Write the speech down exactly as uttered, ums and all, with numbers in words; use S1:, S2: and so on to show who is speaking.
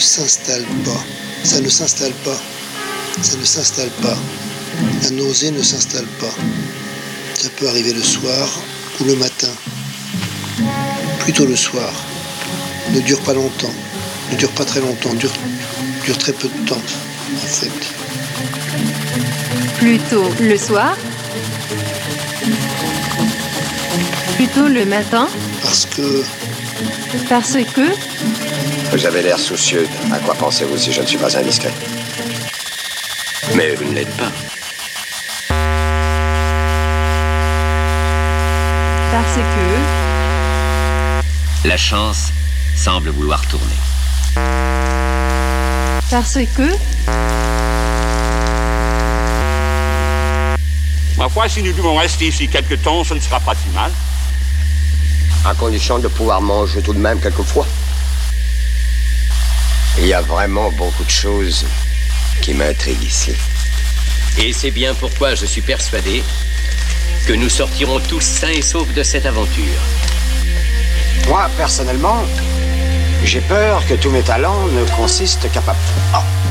S1: s'installe pas. Ça ne s'installe pas. Ça ne s'installe pas. La nausée ne s'installe pas. Ça peut arriver le soir ou le matin. Plutôt le soir. Ne dure pas longtemps. Ne dure pas très longtemps. Dure, dure très peu de temps, en fait.
S2: Plutôt le soir. Plutôt le matin.
S1: Parce que...
S2: Parce que...
S3: Vous avez l'air soucieux. À quoi pensez-vous si je ne suis pas indiscret?
S4: Mais vous ne l'êtes pas.
S2: Parce que...
S4: La chance semble vouloir tourner.
S2: Parce que...
S5: Ma foi, si nous devons rester ici quelque temps, ce ne sera pas si mal.
S3: À condition de pouvoir manger tout de même quelquefois. Il y a vraiment beaucoup de choses qui m'intriguent ici.
S4: Et c'est bien pourquoi je suis persuadé que nous sortirons tous sains et saufs de cette aventure.
S6: Moi, personnellement, j'ai peur que tous mes talents ne consistent qu'à pas... Oh.